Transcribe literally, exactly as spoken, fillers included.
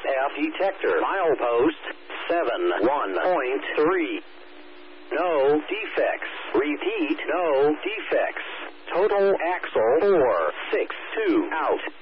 F detector. Milepost seven one point three. No defects. Repeat, no defects. Total axle four six two out.